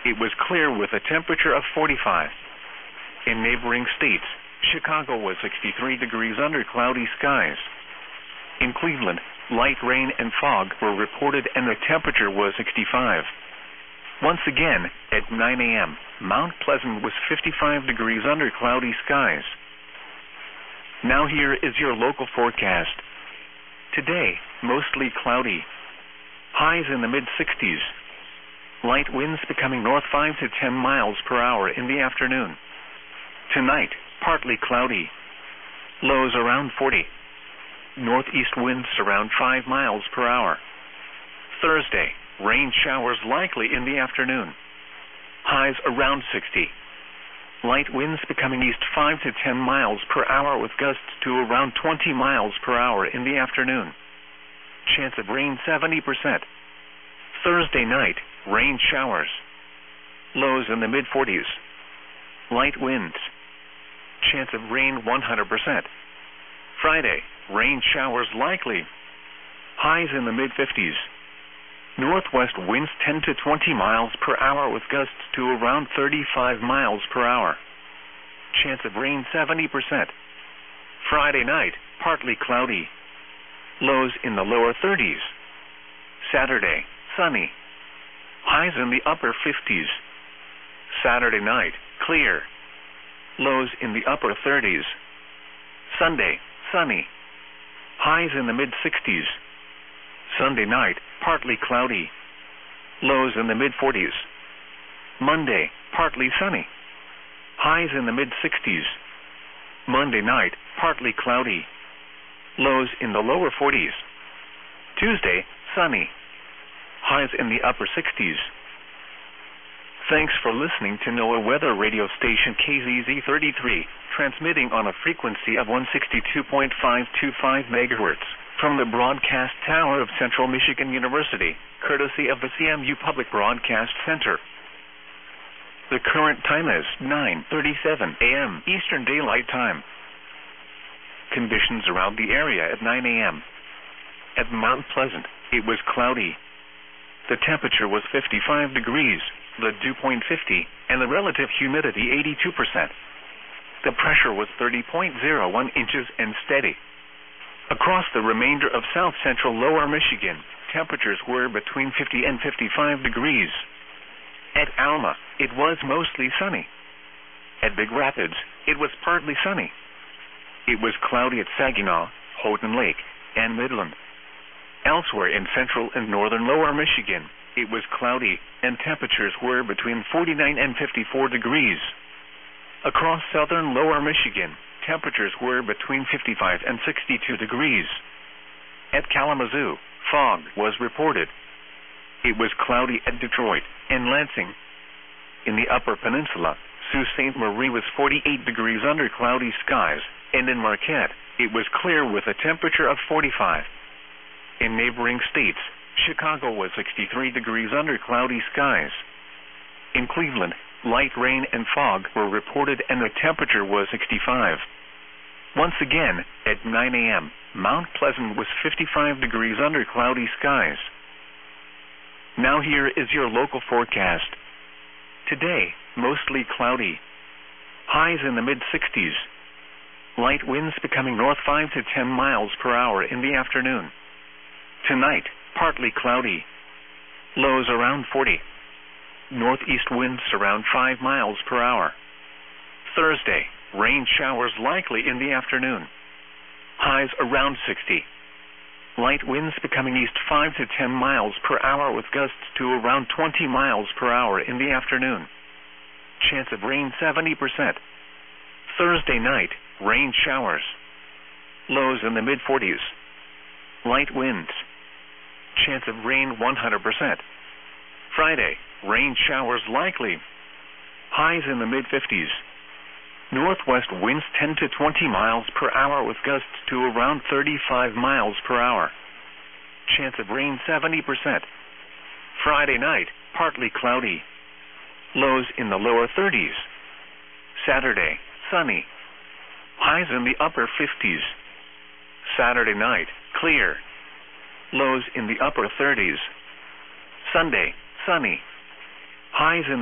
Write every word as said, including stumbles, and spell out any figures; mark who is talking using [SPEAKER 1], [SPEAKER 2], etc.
[SPEAKER 1] it was clear with a temperature of forty-five. In neighboring states, Chicago was sixty-three degrees under cloudy skies. In Cleveland, light rain and fog were reported and the temperature was sixty-five. Once again, at nine a m, Mount Pleasant was fifty-five degrees under cloudy skies. Now here is your local forecast. Today, mostly cloudy. Highs in the mid sixties. Light winds becoming north five to ten miles per hour in the afternoon. Tonight, partly cloudy. Lows around forty. Northeast winds around five miles per hour. Thursday, rain showers likely in the afternoon. Highs around sixty. Light winds becoming east five to ten miles per hour with gusts to around twenty miles per hour in the afternoon. Chance of rain seventy percent. Thursday night, rain showers. Lows in the mid forties. Light winds. Chance of rain one hundred percent. Friday, rain showers likely. Highs in the mid fifties. Northwest winds ten to twenty miles per hour with gusts to around thirty-five miles per hour. Chance of rain seventy percent. Friday night, partly cloudy. Lows in the lower thirties. Saturday, sunny. Highs in the upper fifties. Saturday night, clear. Lows in the upper thirties. Sunday, sunny. Highs in the mid sixties. Sunday night, partly cloudy. Lows in the mid forties. Monday, partly sunny. Highs in the mid sixties. Monday night, partly cloudy. Lows in the lower forties. Tuesday, sunny. Highs in the upper sixties. Thanks for listening to NOAA Weather Radio Station K Z Z thirty-three, transmitting on a frequency of one sixty-two point five two five megahertz from the broadcast tower of Central Michigan University, courtesy of the C M U Public Broadcast Center. The current time is nine thirty-seven a m Eastern Daylight Time. Conditions around the area at nine a m At Mount Pleasant, it was cloudy. The temperature was fifty-five degrees, the dew point fifty, and the relative humidity eighty-two percent. The pressure was thirty point zero one inches and steady. Across the remainder of south-central lower Michigan, temperatures were between fifty and fifty-five degrees. At Alma, it was mostly sunny. At Big Rapids, it was partly sunny. It was cloudy at Saginaw, Houghton Lake, and Midland. Elsewhere in central and northern lower Michigan, it was cloudy, and temperatures were between forty-nine and fifty-four degrees. Across southern lower Michigan, temperatures were between fifty-five and sixty-two degrees. At Kalamazoo, fog was reported. It was cloudy at Detroit and Lansing. In the Upper Peninsula, Sault Ste. Marie was forty-eight degrees under cloudy skies, and in Marquette, it was clear with a temperature of forty-five. In neighboring states, Chicago was sixty-three degrees under cloudy skies. In Cleveland, light rain and fog were reported and the temperature was sixty-five. Once again, at nine a m, Mount Pleasant was fifty-five degrees under cloudy skies. Now here is your local forecast. Today, mostly cloudy. Highs in the mid sixties. Light winds becoming north five to ten miles per hour in the afternoon. Tonight, partly cloudy. Lows around forty. Northeast winds around five miles per hour. Thursday, rain showers likely in the afternoon. Highs around sixty. Light winds becoming east five to ten miles per hour with gusts to around twenty miles per hour in the afternoon. Chance of rain seventy percent. Thursday night, rain showers. Lows in the mid forties. Light winds. Chance of rain one hundred percent. Friday, rain showers likely. Highs in the mid fifties. Northwest winds ten to twenty miles per hour with gusts to around thirty-five miles per hour. Chance of rain seventy percent. Friday night, partly cloudy. Lows in the lower thirties. Saturday, sunny. Highs in the upper fifties. Saturday night, clear. Lows in the upper thirties. Sunday, sunny. Highs in